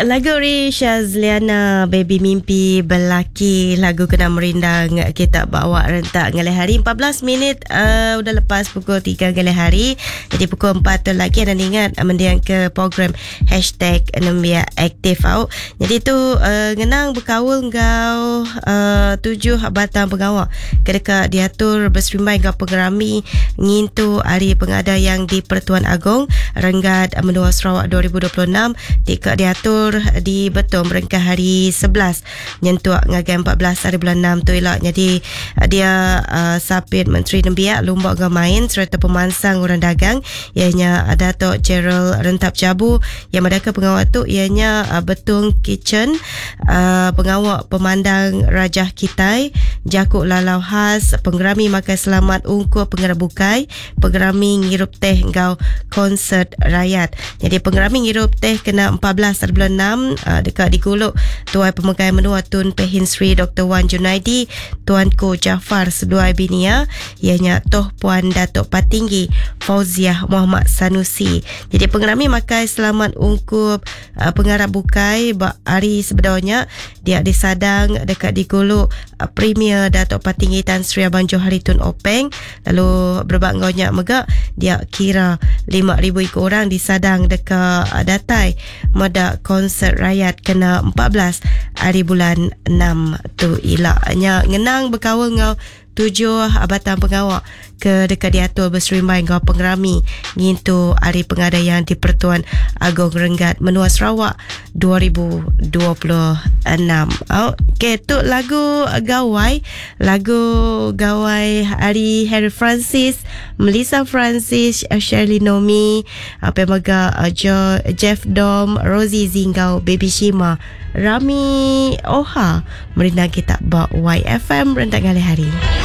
Lagu Shazliana Baby Mimpi Belaki, lagu kena merindang kita bawa rentak ngalih hari 14 minit udah lepas pukul 3 ngalih hari. Jadi pukul 4 tu lagi anda ingat mendiang ke program #Nembia Aktif out. Jadi tu ngenang berkawal ngau 7 batang pengawal kedekat diatur berserimbai ngau pengerami ngintu hari pengada yang di Pertuan Agong Renggat Menua Sarawak 2026 dekat diatur di Betul merengkah hari 11 nyentuak ngagai 14 hari bulan 6 tu elak. Jadi dia sapit Menteri Nembiak Lumbak Gamain serta pemansang orang dagang ianya Dato' Gerald Rentap Jabu yang mereka pengawal tu ianya Betung Kitchen, pengawal pemandang Rajah Kitai, Jakuk Lalau Khas, penggerami makan selamat ungkup pengerah bukai, penggerami ngirup teh ngau konsert rakyat. Jadi penggerami ngirup teh kena 14 hari bulan 6 dekat di Guluk Tuai Pemegai Menua Tun Pehin Sri Dr. Wan Junaidi, Tuanku Jafar Seduai Binia ianya Toh Puan Datuk Patinggi Fauziah Muhammad Sanusi. Jadi penggerami makai selamat ungkup pengarap bukai hari sebedanya dia disadang dekat di Guluk Premier Datuk Patinggi Tan Sri Abang Johari Tun Openg. Lalu berbak ngonya megak dia kira 5,000 ikut orang disadang dekat Datai Medak konsert rakyat kena 14 hari bulan 6 tu ilaknya ngenang berkawal ngau 7 batang pengawal ke dekat diatur berserimbai ngau pengerami ngintu hari pengadaian di Pertuan Agong Renggat Menua Sarawak 2026. Okey, tu lagu gawai hari Harry Francis, Melissa Francis, Shirley Nomi, pemaga Jeff Dom, Rosie Zingau, Baby Shima, Rami Oha merindang kita YFM rentak kali hari.